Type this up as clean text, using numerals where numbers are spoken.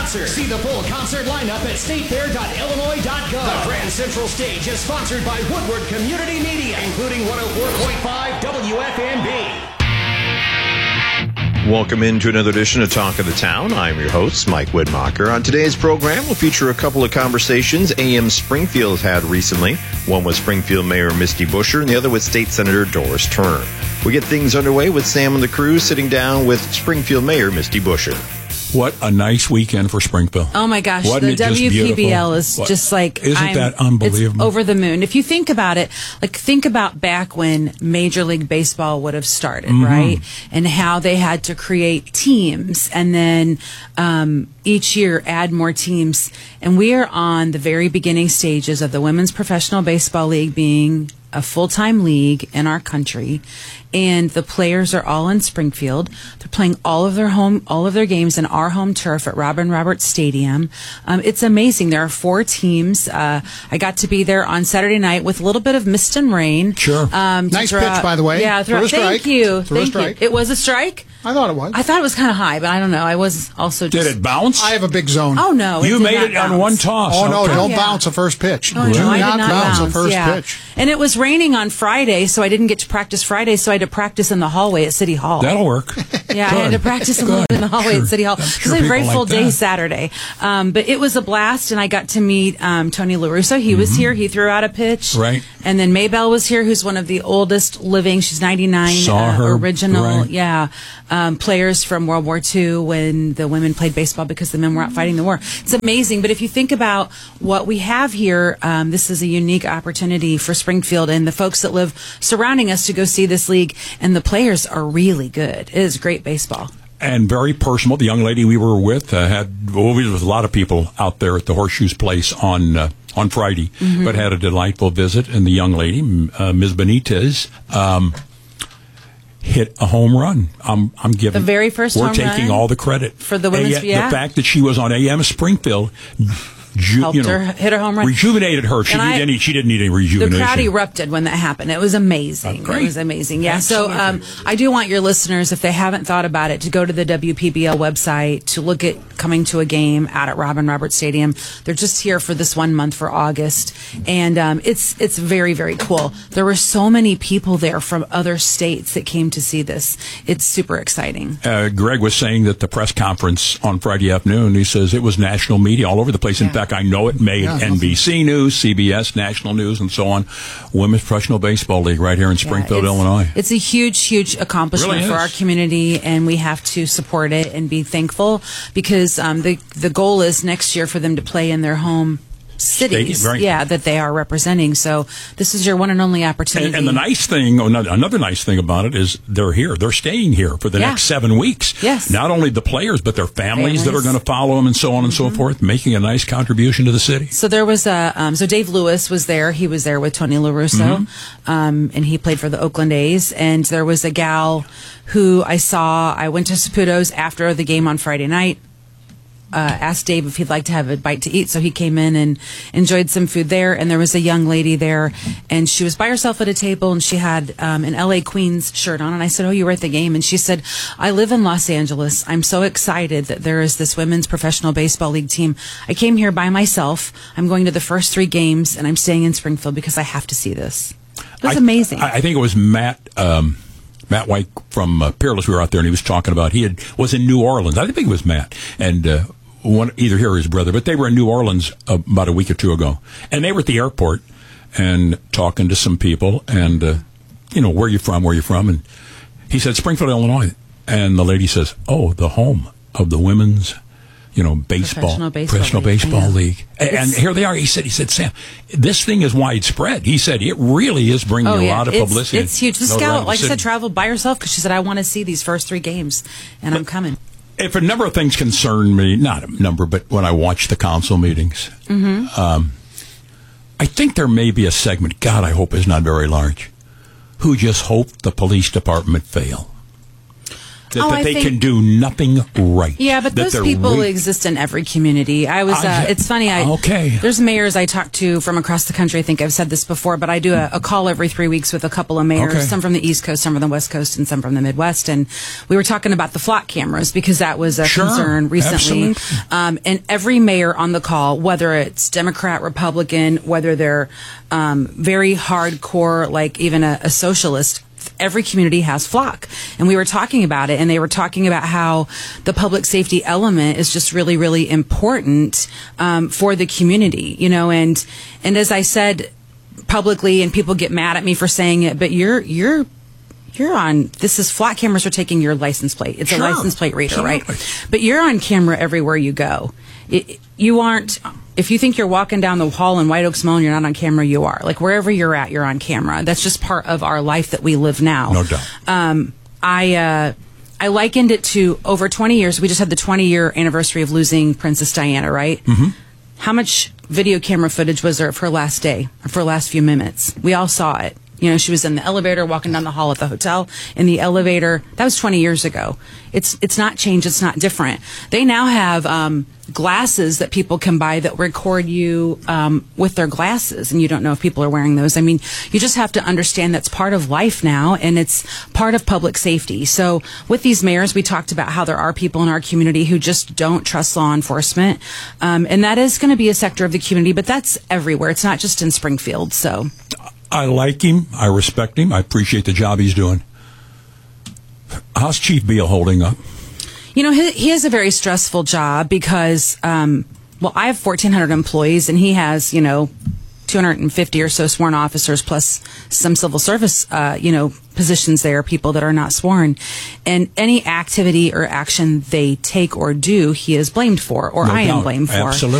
concert. See the full concert lineup at statefair.illinois.gov. The Grand Central Stage is sponsored by Woodward Community Media, including 104.5 WFNB. Welcome into another edition of Talk of the Town. I'm your host, Mike Widmacher. On today's program, we'll feature a couple of conversations AM Springfield had recently. One with Springfield Mayor Misty Buscher, and the other with State Senator Doris Turner. We get things underway with Sam and the crew sitting down with Springfield Mayor Misty Buscher. What a nice weekend for Springfield. Oh, my gosh. Wasn't the WPBL is What? just like... Isn't that unbelievable? It's over the moon. If you think about it, like think about back when Major League Baseball would have started, right? And how they had to create teams and then each year add more teams. And we are on the very beginning stages of the Women's Professional Baseball League being a full-time league in our country, and the players are all in Springfield. They're playing all of their games in our home turf at Robin Roberts Stadium. It's amazing. There are 4 teams. I got to be there on Saturday night with a little bit of mist and rain. Sure. Nice pitch, by the way. Yeah, thank you. Thank you. It was a strike? I thought it was. I thought it was kind of high, but I don't know. I was also just... Did it bounce? I have a big zone. Oh, no. You made it bounce on one toss. Oh, no, Okay. don't bounce the first pitch. Oh, Do no, I did not bounce the first pitch. And it was raining on Friday, so I didn't get to practice Friday, so I had to practice in the hallway at City Hall. That'll work. Yeah, I had to practice a little bit in the hallway at City Hall. I'm It sure was a very people full like day that. Saturday. But it was a blast, and I got to meet Tony LaRusso. He was here. He threw out a pitch. Right. And then Maybelle was here, who's one of the oldest living. She's 99. Saw her. Original, Right. players from World War II when the women played baseball because the men were out fighting the war. It's amazing. But if you think about what we have here, this is a unique opportunity for Springfield and the folks that live surrounding us to go see this league. And the players are really good. It is great baseball. And very personal. The young lady we were with we was a lot of people out there at the Horseshoes Place on Friday, but had a delightful visit. And the young lady, Ms. Benitez, hit a home run. I'm giving The very first we're home taking run all the credit for the women's. The fact that she was on AM Springfield helped her hit her home run. Rejuvenated her. She didn't need any The rejuvenation. crowd erupted when that happened. It was amazing. Great. It was amazing. Yeah. Absolutely. So I do want your listeners, if they haven't thought about it, to go to the WPBL website to look at coming to a game out at Robin Roberts Stadium. They're just here for this 1 month for August, and it's very, very cool. There were so many people there from other states that came to see this. It's super exciting. Greg was saying that the press conference on Friday afternoon, he says it was national media all over the place. In fact, I know it made NBC News, CBS, National News, and so on. Women's Professional Baseball League right here in Springfield, Illinois. It's a huge, huge accomplishment Really for is. our community, and we have to support it and be thankful because the goal is next year for them to play in their home cities, State, right. that they are representing. So this is your one and only opportunity. And the nice thing, another nice thing about it is they're here. They're staying here for the next 7 weeks. Yes. Not only the players, but their families that are going to follow them and so on and so forth, making a nice contribution to the city. So there was so Dave Lewis was there. He was there with Tony LaRusso, and he played for the Oakland A's. And there was a gal who I went to Saputo's after the game on Friday night. Asked Dave if he'd like to have a bite to eat, so he came in and enjoyed some food there. And there was a young lady there, and she was by herself at a table, and she had an LA Queens shirt on. And I said, "Oh, you were at the game?" And she said, "I live in Los Angeles. I'm so excited that there is this Women's Professional Baseball League team. I came here by myself. I'm going to the first 3 games, and I'm staying in Springfield because I have to see this." It was amazing. I think it was Matt White from Peerless. We were out there, and he was talking about was in New Orleans. I think it was Matt, and either here or his brother, but they were in New Orleans about a week or 2 ago, and they were at the airport and talking to some people, and where you from, and he said Springfield, Illinois, and the lady says, "Oh, the home of the women's professional baseball league." And here they are. He said, Sam, this thing is widespread. He said it really is bringing a lot of publicity. It's huge. This gal, like I said, traveled by herself because she said, "I want to see these first 3 games, and I'm coming." If a number of things concern me, not a number, but when I watch the council meetings, I think there may be a segment, God, I hope is not very large, who just hope the police department fail. That they can do nothing right. Yeah, but those people exist in every community. It's funny. There's mayors I talk to from across the country. I think I've said this before, but I do a call every 3 weeks with a couple of mayors, some from the East Coast, some from the West Coast, and some from the Midwest. And we were talking about the flock cameras because that was a concern recently. And every mayor on the call, whether it's Democrat, Republican, whether they're very hardcore, like even a socialist, every community has flock. And we were talking about it, and they were talking about how the public safety element is just really, really important for the community, you know. And as I said publicly, and people get mad at me for saying it, but you're on, this is flock cameras are taking your license plate. It's a license plate reader, right? But you're on camera everywhere you go. You aren't, if you think you're walking down the hall in White Oaks Mall and you're not on camera, you are. Like, wherever you're at, you're on camera. That's just part of our life that we live now. No doubt. I likened it to over 20 years. We just had the 20-year anniversary of losing Princess Diana, right? Mm-hmm. How much video camera footage was there of her last day, of her last few minutes? We all saw it. You know, she was in the elevator, walking down the hall at the hotel, in the elevator. That was 20 years ago. It's not changed. It's not different. They now have glasses that people can buy that record you with their glasses, and you don't know if people are wearing those. I mean, you just have to understand that's part of life now, and it's part of public safety. So with these mayors, we talked about how there are people in our community who just don't trust law enforcement, and that is going to be a sector of the community, but that's everywhere. It's not just in Springfield, so... I like him. I respect him. I appreciate the job he's doing. How's Chief Beal holding up? You know, he has a very stressful job because, I have 1,400 employees, and he has, 250 or so sworn officers plus some civil service, positions there, people that are not sworn. And any activity or action they take or do, he is blamed for, or I am blamed for. Absolutely.